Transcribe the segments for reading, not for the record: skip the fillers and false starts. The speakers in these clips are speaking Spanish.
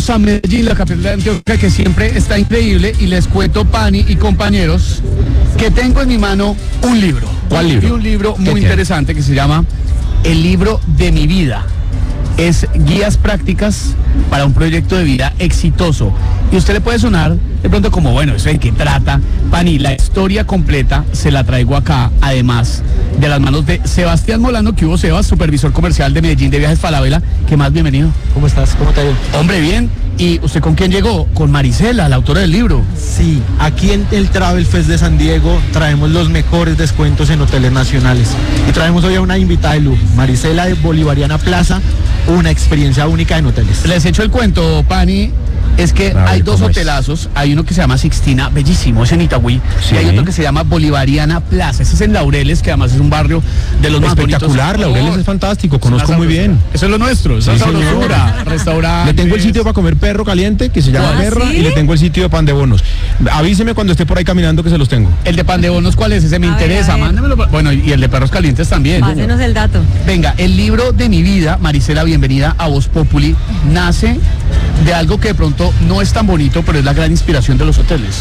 Vamos a Medellín, la capital de Antioquia, que siempre está increíble, y les cuento, Pani y compañeros, que tengo en mi mano un libro. ¿Cuál libro? Y un libro muy interesante que se llama El libro de mi vida. Es guías prácticas para un proyecto de vida exitoso. Y usted le puede sonar de pronto como, bueno, ¿eso de qué trata? Pani, la historia completa se la traigo acá, además de las manos de Sebastián Molano, que hubo Sebas, supervisor comercial de Medellín de Viajes Falabella. ¿Qué más? Bienvenido. ¿Cómo estás? ¿Cómo te ha ido? Hombre, bien. ¿Y usted con quién llegó? Con Marisela, la autora del libro. Sí, aquí en el Travel Fest de San Diego traemos los mejores descuentos en hoteles nacionales. Y traemos hoy a una invitada de lujo, Marisela de Bolivariana Plaza, una experiencia única en hoteles. Les echo el cuento, Pani. Es que hay dos hotelazos, hay uno que se llama Sixtina, bellísimo, es en Itagüí, sí. Y hay otro que se llama Bolivariana Plaza, ese es en Laureles, que además es un barrio de los más bonitos. Espectacular, Laureles es fantástico, conozco muy bien. Eso es lo nuestro, esa sabrosura, restaurante. Le tengo el sitio para comer perro caliente, que se llama Perra, ¿sí? Y le tengo el sitio de pan de bonos. Avíseme cuando esté por ahí caminando que se los tengo. El de pan de bonos, ¿cuál es? Ese me interesa, mándemelo. Bueno, y el de perros calientes también. Pásenos el dato. Venga, el libro de mi vida, Marisela, bienvenida a Voz Populi, nace de algo que de pronto no es tan bonito, pero es la gran inspiración de los hoteles.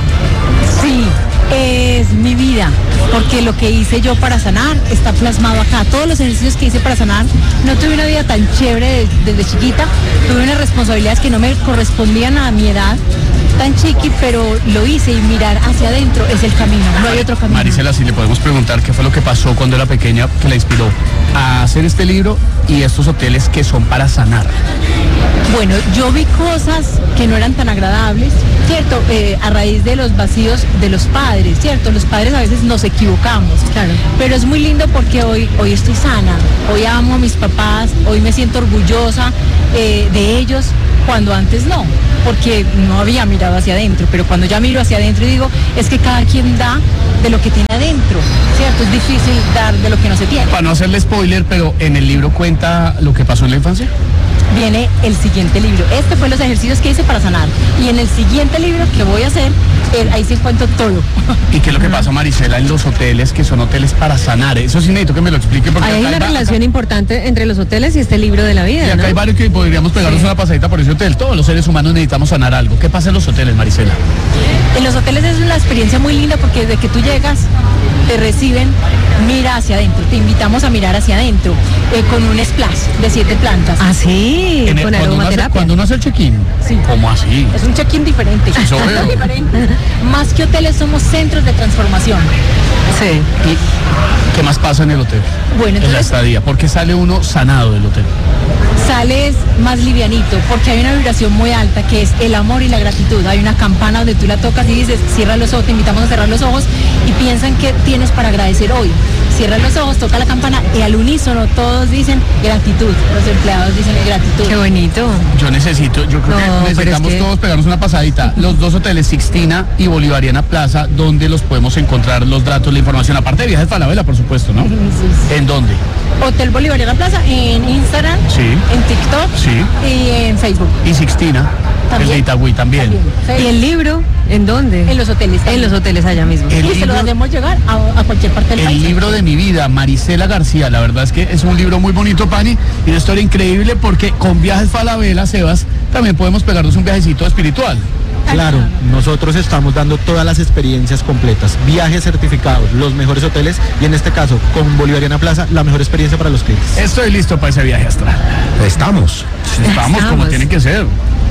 Sí, es mi vida, porque lo que hice yo para sanar está plasmado acá. Todos los ejercicios que hice para sanar, no tuve una vida tan chévere desde chiquita, tuve unas responsabilidades que no me correspondían a mi edad tan chiqui, pero lo hice, y mirar hacia adentro es el camino, no hay otro camino. Marisela, si le podemos preguntar qué fue lo que pasó cuando era pequeña que la inspiró a hacer este libro y estos hoteles que son para sanar. Bueno, yo vi cosas que no eran tan agradables, ¿cierto? A raíz de los vacíos de los padres, ¿cierto? Los padres a veces nos equivocamos, claro. Pero es muy lindo porque hoy estoy sana, hoy amo a mis papás, hoy me siento orgullosa de ellos, cuando antes no, porque no había mirado hacia adentro, pero cuando ya miro hacia adentro y digo, es que cada quien da de lo que tiene adentro, ¿cierto? Es difícil dar de lo que no se tiene. Para no hacerle spoiler, pero en el libro cuenta lo que pasó en la infancia. Viene el siguiente libro. Este fue los ejercicios que hice para sanar. Y en el siguiente libro que voy a hacer, ahí sí cuento todo. ¿Y qué es lo que pasa, Marisela, en los hoteles que son hoteles para sanar? Eso sí necesito que me lo explique. Porque hay una relación importante entre los hoteles y este libro de la vida. Y acá hay varios que podríamos pegarnos una pasadita por ese hotel. Todos los seres humanos necesitamos sanar algo. ¿Qué pasa en los hoteles, Marisela? En los hoteles es una experiencia muy linda porque desde que tú llegas, te reciben, mira hacia adentro. Te invitamos a mirar hacia adentro con un splash de 7 plantas. ¿Ah, sí? Con aromaterapia. Cuando uno hace el check-in. Sí. ¿Cómo así? Es un check-in diferente. Eso veo. Diferente. Más que hoteles, somos centros de transformación. Sí. ¿Y qué más pasa en el hotel? Bueno, entonces, en la estadía. ¿Por qué sale uno sanado del hotel? Sales más livianito porque hay una vibración muy alta que es el amor y la gratitud. Hay una campana donde tú la tocas y dices, cierra los ojos, te invitamos a cerrar los ojos y piensan que tienes para agradecer hoy. Cierra los ojos, toca la campana y al unísono todos dicen gratitud. Los empleados dicen gratitud. Qué bonito. Yo creo que necesitamos todos pegarnos una pasadita. Los dos hoteles, Sixtina y Bolivariana Plaza, ¿dónde los podemos encontrar los datos, la información? Aparte de Viajes Falabella, por supuesto, ¿no? Sí. ¿En dónde? Hotel Bolivariana Plaza en Instagram, sí, en TikTok, sí, y en Facebook. Y Sixtina, el de Itagüí también. ¿Y el libro? ¿En dónde? En los hoteles. En los hoteles allá mismo. Y se lo hacemos llegar a cualquier parte del país. El libro de mi vida, Marisela García. La verdad es que es un libro muy bonito, Pani, y una historia increíble porque con Viajes Falabella, Sebas, también podemos pegarnos un viajecito espiritual. Claro, nosotros estamos dando todas las experiencias completas, viajes certificados, los mejores hoteles y en este caso con Bolivariana Plaza la mejor experiencia para los clientes. Estoy listo para ese viaje astral. Estamos como tiene que ser.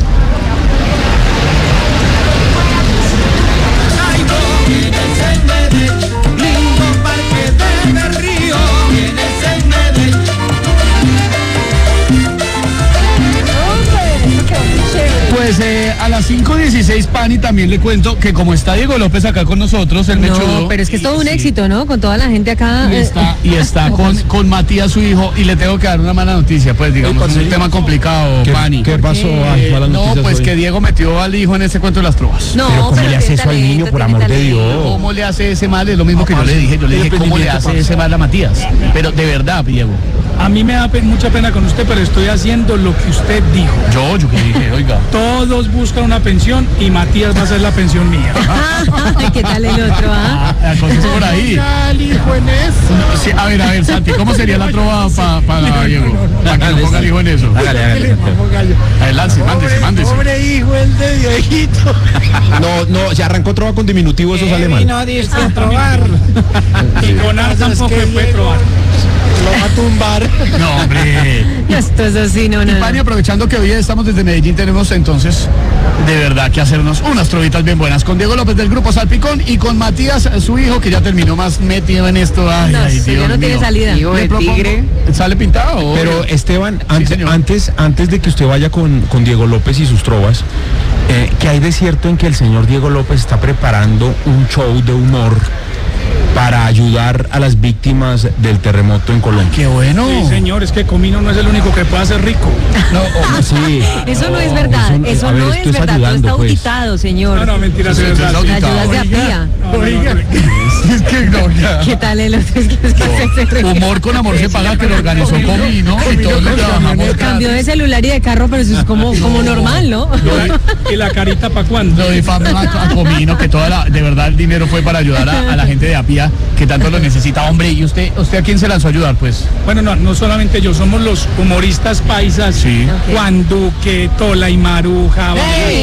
Pues a las 5:16, Pani, también le cuento que como está Diego López acá con nosotros, el mechudo. No, pero es que es todo un éxito, ¿no? Con toda la gente acá. Y está con Matías, su hijo, y le tengo que dar una mala noticia, pues digamos, es un tema complicado, Pani. ¿Qué pasó? No, pues hoy que Diego metió al hijo en ese cuento de las trovas. No, pero ¿cómo le hace eso al niño, por amor de Dios? ¿Cómo le hace ese mal? Es lo mismo que yo le dije, ¿cómo le hace ese mal a Matías? Pero de verdad, Diego. A mí me da mucha pena con usted, pero estoy haciendo lo que usted dijo. Yo que dije, oiga. Todos buscan buscar una pensión y Matías va a ser la pensión mía. ¿Qué tal el otro, ah? La cosa es por ahí. hijo en eso. Sí, a ver, Santi, ¿cómo sería la trova para Diego? Para que no ponga el hijo en eso. Hágale. A ver, Lance, mándese. Pobre hijo, el de viejito. No, se arrancó trova con diminutivo, eso sale mal. No dice a trobar. Y con Ar tampoco se puede probar. Lo va a tumbar. No, hombre. Esto es así, no. Pani, aprovechando que hoy estamos desde Medellín, tenemos entonces de verdad que hacernos unas trovitas bien buenas con Diego López del Grupo Salpicón y con Matías, su hijo, que ya terminó más metido en esto. Ay, No, ay, sí, Dios ya no tiene mío. salida. Le propongo- ¿Sale pintado? Pero Esteban, señor. antes de que usted vaya con Diego López y sus trovas, ¿qué hay de cierto en que el señor Diego López está preparando un show de humor para ayudar a las víctimas del terremoto en Colombia? ¡Qué bueno! Sí, señor, es que Comino no es el único que puede ser rico. No, sí. Eso no es verdad, eso a ver, no esto es verdad, todo ayudando, está pues. auditado, señor. No, mentira, Sí, es sí, verdad. sí, Las ayudas de Oiga. APIA. Oiga. Es que no, ya. ¿Qué tal el otro? Es que se ríe. Humor con amor se paga, que lo organizó Comino y todos le trabajamos. Cambió de celular y de carro, pero eso es como normal, ¿no? ¿Y la carita para cuándo? Lo difamo a Comino, que de verdad el dinero fue para ayudar a la gente de Apia, que tanto lo necesita. Hombre, ¿y usted a quién se lanzó a ayudar, pues? Bueno, no solamente yo, somos los humoristas paisas. Sí. Juan Duque, Tola y Maruja,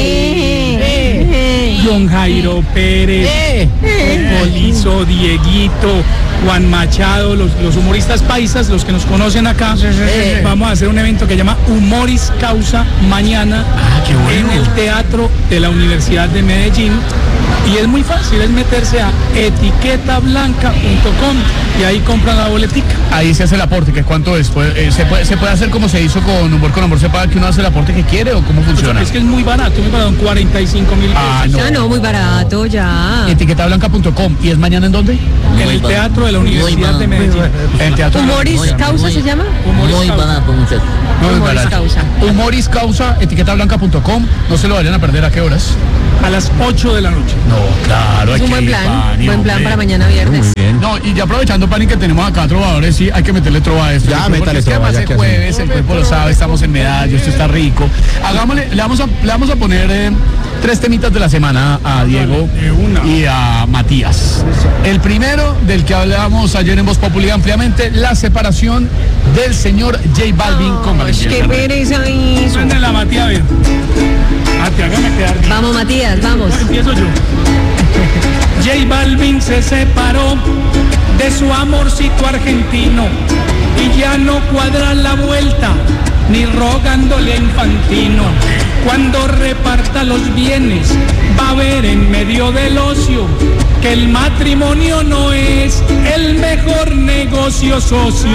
John Jairo Pérez, Polizo, Dieguito, Juan Machado, los humoristas paisas, los que nos conocen acá. Vamos a hacer un evento que se llama Humoris Causa mañana qué bueno. en el Teatro de la Universidad de Medellín. Y es muy fácil, es meterse a etiquetablanca.com y ahí compran la boletica. Ahí se hace el aporte, que cuánto es. ¿Se puede hacer como se hizo con Humor con Amor? ¿Se paga que uno hace el aporte que quiere o cómo funciona? Es que es muy barato, 45.000 pesos. Ah, no. Ya no, muy barato, ya. Etiquetablanca.com. ¿Y es mañana en dónde? En el Teatro de la Universidad de Medellín. En Teatro. ¿Humoris Causa se llama? Humoris Muy Causa. barato, muchachos. No es Humoris barato. Causa. Humoris Causa, etiquetablanca.com. No se lo vayan a perder. ¿A qué horas? A las 8 de la noche. No, claro. Es hay un que buen ir, plan, Pani, buen plan hombre. para mañana viernes. Muy bien. No, y ya aprovechando, Pani, que tenemos acá trovadores, sí, hay que meterle trova a esto. Ya, Porque métale es que trova, además ya es que jueves, el cuerpo lo sabe, estamos en medallo, esto está rico. Hagámosle, le vamos a poner 3 temitas de la semana a Diego de una. y a Matías. El primero, del que hablábamos ayer en Voz Populi ampliamente, la separación del señor J Balvin con María Qué Becerra. pereza hizo. Suena la Matías, a ver. Mati, hágame quedar bien. Vamos, Matías, vamos. Empiezo yo. J Balvin se separó de su amorcito argentino y ya no cuadra la vuelta ni rogándole a Infantino. Cuando reparta los bienes va a ver en medio del ocio que el matrimonio no es el mejor negocio socio.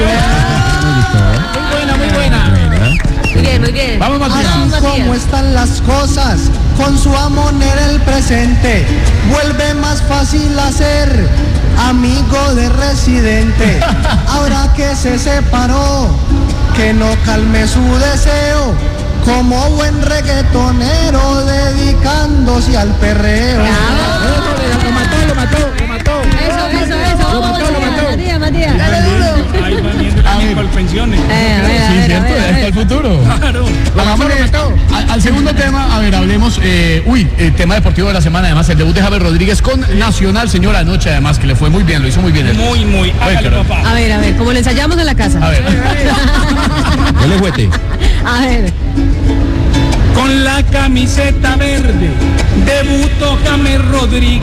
Muy buena. Muy bien, muy bien. Vamos, Matías. ¿Cómo están las cosas? Con su amor en el presente, vuelve más fácil hacer amigo de Residente. Ahora que se separó, que no calme su deseo, como buen reggaetonero dedicándose al perreo. Lo mató. Matías, Matías. Ahí van viendo también con pensiones. A ver, Sí, cierto, ya está el futuro. Claro. Hagámosle al segundo tema, a ver, hablemos, el tema deportivo de la semana, además, el debut de Javier Rodríguez con Nacional, señor, anoche, además, que le fue muy bien, lo hizo muy bien. Muy. Hágale, pero- papá. A ver, como lo ensayamos en la casa. A ver, Dele juguete. A ver. Con la camiseta verde debutó James Rodríguez.